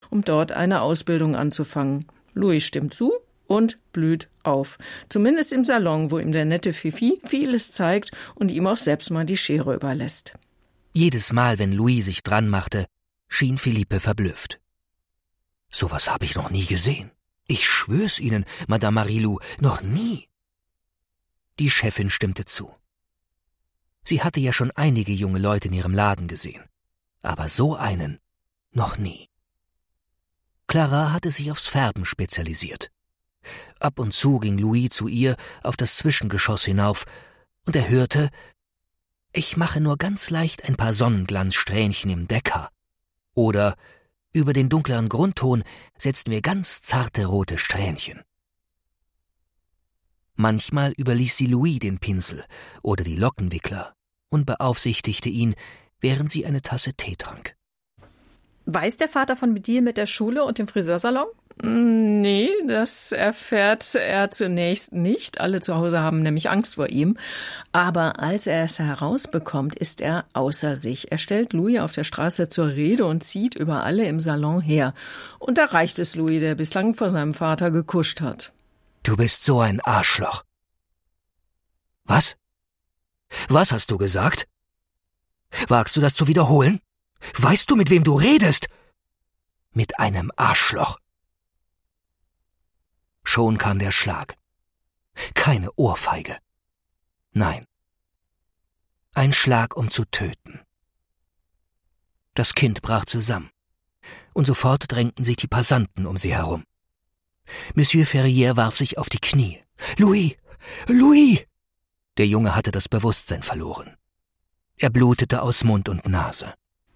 um dort eine Ausbildung anzufangen. Louis stimmt zu und blüht auf. Zumindest im Salon, wo ihm der nette Fifi vieles zeigt und ihm auch selbst mal die Schere überlässt. Jedes Mal, wenn Louis sich dran machte, schien Philippe verblüfft. »Sowas habe ich noch nie gesehen. Ich schwör's Ihnen, Madame Marilou, noch nie.« Die Chefin stimmte zu. Sie hatte ja schon einige junge Leute in ihrem Laden gesehen, aber so einen noch nie. Clara hatte sich aufs Färben spezialisiert. Ab und zu ging Louis zu ihr auf das Zwischengeschoss hinauf, und er hörte: »Ich mache nur ganz leicht ein paar Sonnenglanzsträhnchen im Deckhaar.« Oder: »Über den dunkleren Grundton setzten wir ganz zarte rote Strähnchen.« Manchmal überließ sie Louis den Pinsel oder die Lockenwickler und beaufsichtigte ihn, während sie eine Tasse Tee trank. Weiß der Vater von Deal mit der Schule und dem Friseursalon? Nee, das erfährt er zunächst nicht. Alle zu Hause haben nämlich Angst vor ihm. Aber als er es herausbekommt, ist er außer sich. Er stellt Louis auf der Straße zur Rede und zieht über alle im Salon her. Und da reicht es Louis, der bislang vor seinem Vater gekuscht hat. »Du bist so ein Arschloch.« »Was? Was hast du gesagt? Wagst du das zu wiederholen? Weißt du, mit wem du redest?« »Mit einem Arschloch.« Schon kam der Schlag. Keine Ohrfeige. Nein. Ein Schlag, um zu töten. Das Kind brach zusammen, und sofort drängten sich die Passanten um sie herum. Monsieur Ferrier warf sich auf die Knie. »Louis! Louis!« Der Junge hatte das Bewusstsein verloren. Er blutete aus Mund und Nase.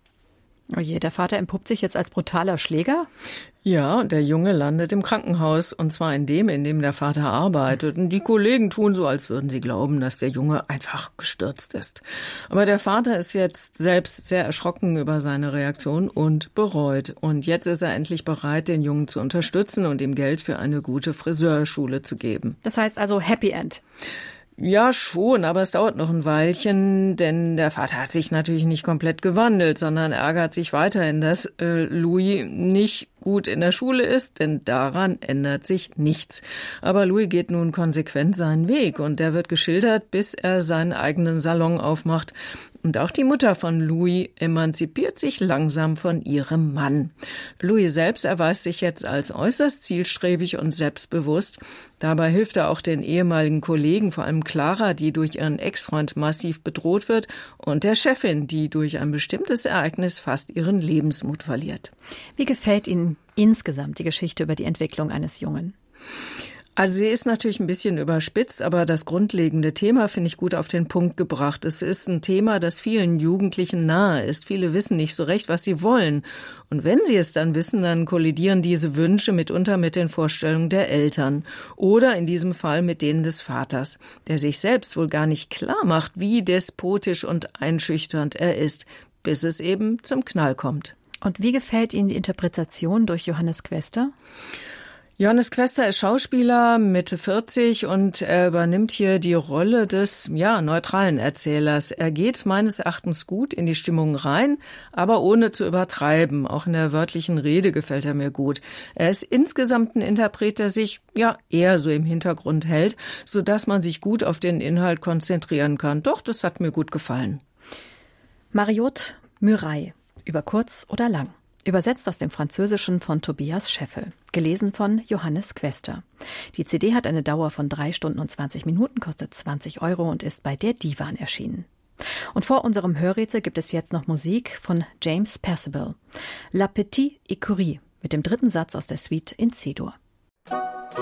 Oh je, der Vater entpuppt sich jetzt als brutaler Schläger? Ja, der Junge landet im Krankenhaus, und zwar in dem der Vater arbeitet. Und die Kollegen tun so, als würden sie glauben, dass der Junge einfach gestürzt ist. Aber der Vater ist jetzt selbst sehr erschrocken über seine Reaktion und bereut. Und jetzt ist er endlich bereit, den Jungen zu unterstützen und ihm Geld für eine gute Friseurschule zu geben. Das heißt also Happy End. Ja, schon, aber es dauert noch ein Weilchen, denn der Vater hat sich natürlich nicht komplett gewandelt, sondern ärgert sich weiterhin, dass Louis nicht gut in der Schule ist, denn daran ändert sich nichts. Aber Louis geht nun konsequent seinen Weg, und der wird geschildert, bis er seinen eigenen Salon aufmacht. Und auch die Mutter von Louis emanzipiert sich langsam von ihrem Mann. Louis selbst erweist sich jetzt als äußerst zielstrebig und selbstbewusst. Dabei hilft er auch den ehemaligen Kollegen, vor allem Clara, die durch ihren Ex-Freund massiv bedroht wird, und der Chefin, die durch ein bestimmtes Ereignis fast ihren Lebensmut verliert. Wie gefällt Ihnen insgesamt die Geschichte über die Entwicklung eines Jungen? Also sie ist natürlich ein bisschen überspitzt, aber das grundlegende Thema finde ich gut auf den Punkt gebracht. Es ist ein Thema, das vielen Jugendlichen nahe ist. Viele wissen nicht so recht, was sie wollen. Und wenn sie es dann wissen, dann kollidieren diese Wünsche mitunter mit den Vorstellungen der Eltern. Oder in diesem Fall mit denen des Vaters, der sich selbst wohl gar nicht klar macht, wie despotisch und einschüchternd er ist, bis es eben zum Knall kommt. Und wie gefällt Ihnen die Interpretation durch Johannes Quester? Johannes Quester ist Schauspieler, Mitte 40, und er übernimmt hier die Rolle des, neutralen Erzählers. Er geht meines Erachtens gut in die Stimmung rein, aber ohne zu übertreiben. Auch in der wörtlichen Rede gefällt er mir gut. Er ist insgesamt ein Interpret, der sich, eher so im Hintergrund hält, sodass man sich gut auf den Inhalt konzentrieren kann. Doch, das hat mir gut gefallen. Mariotte Muraille, über kurz oder lang. Übersetzt aus dem Französischen von Tobias Scheffel. Gelesen von Johannes Quester. Die CD hat eine Dauer von 3 Stunden und 20 Minuten, kostet 20 € und ist bei der Divan erschienen. Und vor unserem Hörrätsel gibt es jetzt noch Musik von James Percival. La Petite Écurie mit dem 3. Satz aus der Suite in C-Dur.